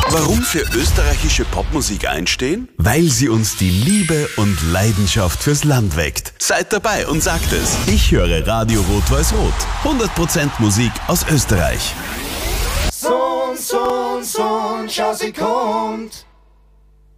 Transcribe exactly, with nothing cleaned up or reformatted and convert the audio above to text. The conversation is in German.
Warum für österreichische Popmusik einstehen? Weil sie uns die Liebe und Leidenschaft fürs Land weckt. Seid dabei und sagt es. Ich höre Radio Rot-Weiß-Rot. hundert Prozent Musik aus Österreich. Sohn, Sohn, Sohn, schau, sie kommt.